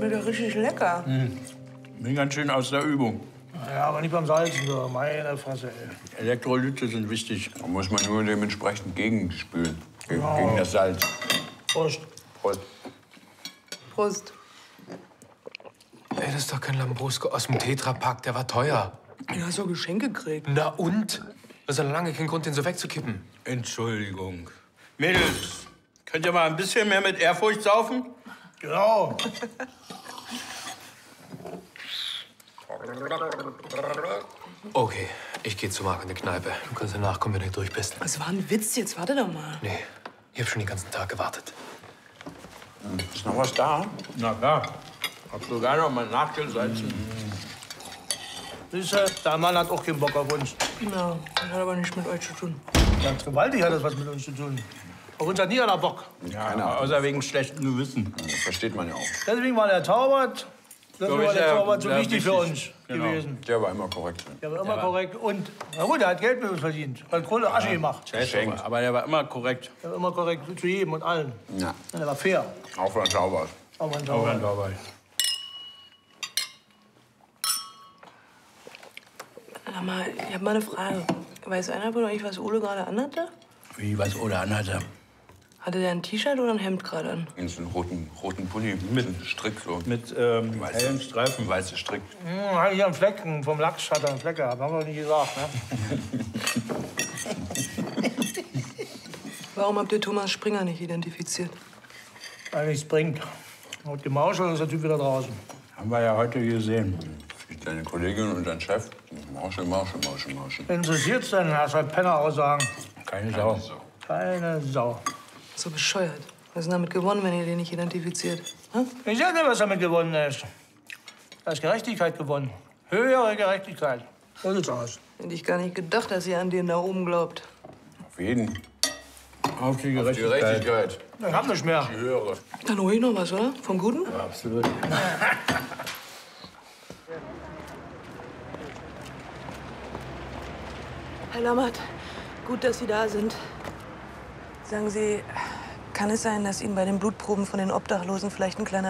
schmeckt ja richtig lecker. Bin ganz schön aus der Übung. Ja, aber nicht beim Salzen, so. Meine Fresse, ey. Elektrolyte sind wichtig. Da muss man nur dementsprechend gegenspülen. Gegen das Salz. Prost. Prost. Prost. Ey, das ist doch kein Lambrusco aus dem Tetrapack, der war teuer. Du hast doch Geschenke gekriegt. Na und? Das ist ja lange kein Grund, den so wegzukippen. Entschuldigung. Mädels, könnt ihr mal ein bisschen mehr mit Ehrfurcht saufen? Genau. Okay, ich gehe zu Marc in die Kneipe. Du kannst danach kommen, wenn du durch bist. Das war ein Witz, jetzt warte doch mal. Nee, ich hab schon den ganzen Tag gewartet. Ist noch was da? Na klar. Hab sogar noch mal nachgesalzen. Siehst du, der Mann hat auch keinen Bock auf uns. Ja, das hat aber nichts mit euch zu tun. Ganz gewaltig hat das was mit uns zu tun. Auf uns hat nie einer Bock. Ja, außer wegen schlechtem Gewissen. Das versteht man ja auch. Deswegen war der Torwart, deswegen war der Torwart so sehr wichtig für uns Genau. gewesen. Der war immer korrekt. Der war immer korrekt. Und, na gut, er hat Geld mit uns verdient. Hat Kohle Asche gemacht. Geschenkt. Aber der war immer korrekt. Er war immer korrekt zu jedem und allen. Ja. Ja, der war fair. Auch wenn er sauber ist. Aber ein Auch Torwart. ein Torwart. Sag mal, ich hab mal eine Frage. Weiß einer von euch, was Ole gerade anhatte? Wie, was Ole anhatte? Hatte der ein T-Shirt oder ein Hemd gerade an? Und so einen roten Pulli mit einem Strick so. Mit hellen Streifen. Weiße Strick. Hat hier einen Flecken, vom Lachs hat er einen Fleck gehabt. Haben wir nicht gesagt, ne? Warum habt ihr Thomas Springer nicht identifiziert? Weil nichts bringt. Haut gemauschelt, ist der Typ wieder draußen. Haben wir ja heute gesehen. Deine Kollegin und dein Chef. Marschel. Interessiert's denn, Herr Penner aussagen? Keine Sau. Keine Sau. So bescheuert. Was ist denn damit gewonnen, wenn ihr den nicht identifiziert? Hm? Ich sag dir, was damit gewonnen ist. Da ist Gerechtigkeit gewonnen. Höhere Gerechtigkeit. So sieht's aus. Hätte ich gar nicht gedacht, dass ihr an den da oben glaubt. Auf jeden. Auf die Die Gerechtigkeit. Gerechtigkeit. Ich hab nicht mehr. Die höhere. Dann hol ich noch was, oder? Vom Guten? Ja, absolut. Herr Lammert, gut, dass Sie da sind. Sagen Sie, kann es sein, dass Ihnen bei den Blutproben von den Obdachlosen vielleicht ein kleiner